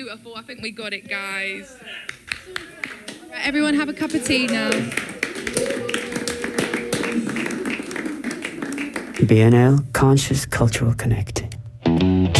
beautiful. I think we got it, guys. Right, everyone have a cup of tea now. BNL Conscious Cultural Connect.